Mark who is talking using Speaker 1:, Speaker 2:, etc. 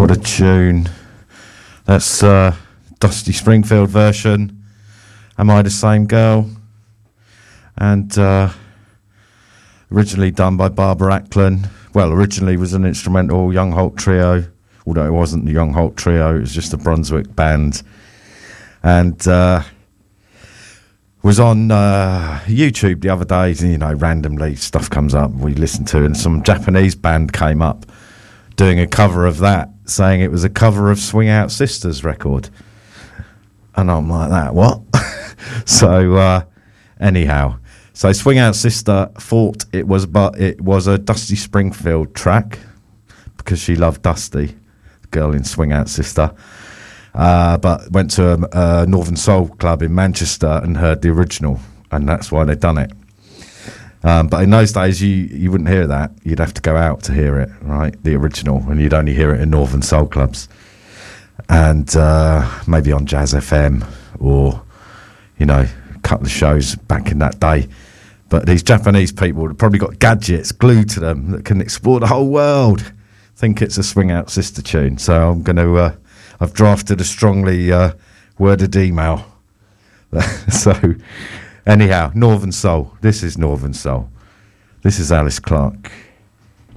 Speaker 1: What a tune. That's Dusty Springfield version. Am I the Same Girl? And originally done by Barbara Acklin. Well, originally was an instrumental Young Holt Trio, although it wasn't the Young Holt Trio, it was just a Brunswick band. And was on YouTube the other day, you know, randomly stuff comes up we listen to, and some Japanese band came up doing a cover of that, saying it was a cover of Swing Out Sisters record. And I'm like, that, what? So anyhow, so Swing Out Sister thought it was a Dusty Springfield track because she loved Dusty, the girl in Swing Out Sister. But went to a Northern Soul club in Manchester and heard the original, and that's why they'd done it. But in those days, you wouldn't hear that. You'd have to go out to hear it, right? The original, and you'd only hear it in Northern Soul clubs. And maybe on Jazz FM or, you know, a couple of shows back in that day. But these Japanese people have probably got gadgets glued to them that can explore the whole world. Think it's a Swing Out Sister tune. So I'm going to... I've drafted a strongly worded email. So, anyhow, Northern Soul. This is Northern Soul. This is Alice Clark.